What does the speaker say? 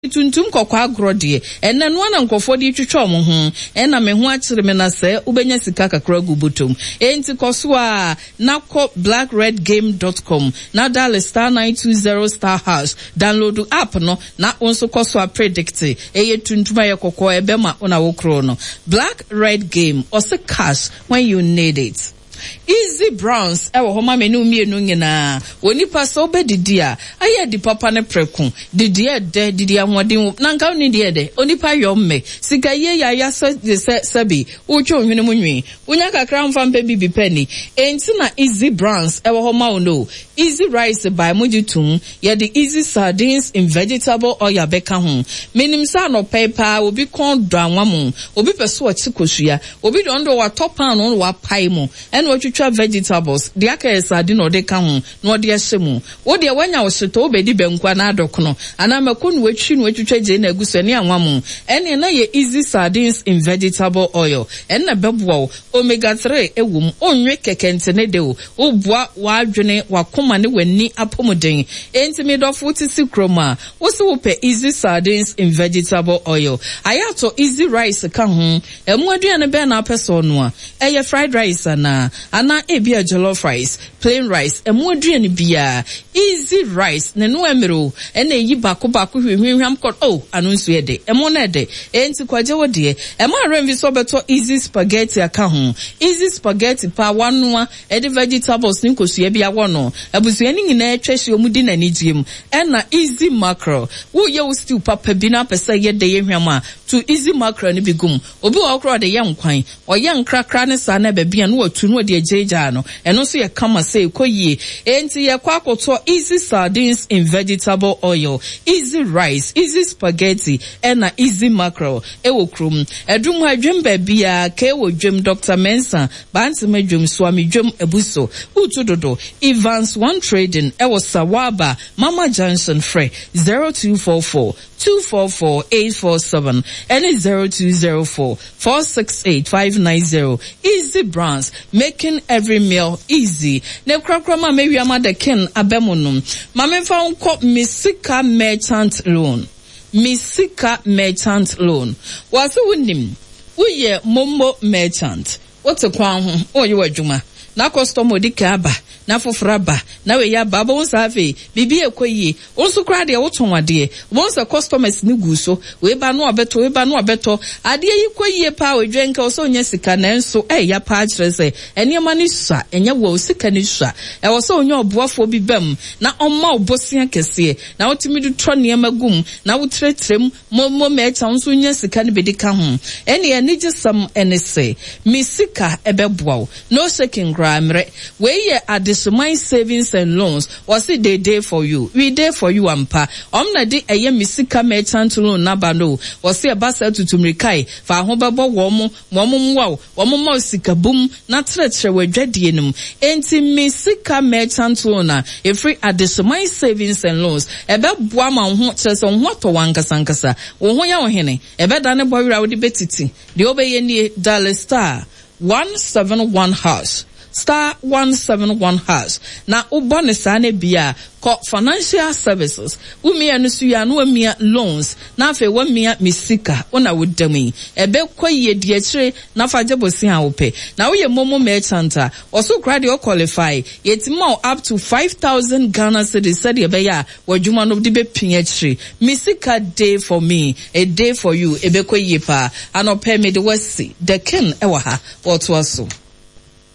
tuntum kokwa agrodie enne no na nkofo di twetwa mo ho ena me ho akire me na se ubenya sika kakra gubutom enti koso a nakọ blackredgame.com na dial *920# download app no na onso koso a predict eye tuntum aye kokwa ebe ma una wokro no Black Red Game or se cash when you need it. Easy Browns ewo homa menu mienu nyina onipa so bedidi a aye di papa ne preku didi de didi anwode na nka oni de onipa yomme sika ye ya sebi ucho hwene munwi unya kakra mfa mpa bibi penny enti na Easy Browns ewo homa ono Easy Rice by Mujitum ye the Easy Sardines in vegetable oil beka ho menim sa no paper obi kon do anwamu obi peso atikosua obi do ndo wa top pan no wa pai mu watchwa vegetables the aka sardine ode ka ho no ode ahyemu wo de wanya wo hyeto obedi benkwa na adokono ana makonu watwi no watchwa je na agusani anwamu ene na ye Easy Sardines in vegetable oil ene beboa omega 3 ewum onwe kekente ne de o obua wa adwene wakoma ne wani apomuden enti medofo tisi kroma wo se wo pe Easy Sardines in vegetable oil ayato Easy Rice ka ho emu aduane be na apeso no a eye fried rice ana ebia jollof rice plain rice emu aduane bia Easy Rice ne no emero ena yi bako hwehwehwam kọ anu nso ye de emu na de enti kwaje wo de emu aremvi so beto Easy Spaghetti aka ho Easy Spaghetti pa wanoa ede vegetables ni kosua bia wo no abusua ni nyina atwahye omudi na nigiem ena Easy Mackerel wo ye wo stew papa bi na pesa ye de ye hwam a to Easy Mackerel ni bigum obi wo okro de ye nkwan o ye nkrakra ne sa na ba bia no watu no de jeja no eno so ye kama say koyie enti ye kwa akoto Easy Sardines in vegetable oil Easy Rice Easy Spaghetti ena Easy Mackerel ewo krum edum adwem ba bia ka ewo dwem Dr. Mensa bantima dwem Swami dwem ebuso utudodo Evans One Trading ewo Sawaba Mama Johnson Frey 0244 244-847 and 0204-468-590. Easy Brands, making every meal easy. Ne krakrama maybe amada ken abemunum. Mame found called Misika Merchant Loan. Misika Merchant Loan. Wasu windim. Uye Mombo Merchant. What's a kwan? Oh, you are Juma. Na customer di kaba na fofraba na we ya baba won safe bibi ekoyi onso kra de wotonwa de wonso customers ni guso we ba no abeto ade yi koyi pa odwenka oso nya sika na enso ya pa kyerese eniema ni sua enya wo sika ni sua e wo so onya oboafo bi bam na omma obosia kese na wotimi du tro niema gum na wotretrem mo mecha onso nya sika ni bedika ho ene ani gisam ene se misika ebeboa no shaking we ye additional savings and loans was it they day for you we day for you ampa omna di eye misika merchant loan naba no was it basa tutumrikai fa ho bebo wo mo sika boom na tretre we dwadie num enti misika merchant loan na e free additional savings and loans ebe boa ma ho kyerese ho to wankasankasa wo ho ya wo hene ebe da ne boyra wo di betiti de obeye ni dial star 171 hash star 171 hash na ubone sane bia ko financial services umia nusu ya no amia loans na afa wa mia misika ona wodami ebe kwaye die kire na faje bosi ha wope na wo ye momo merchant also grade o qualify yetima up to 5,000 Ghana cedis said ebe ya wadwuma no de be pin kire misika day for me a day for you ebe kwaye pa anope me de wasi the ken ewa ha oto aso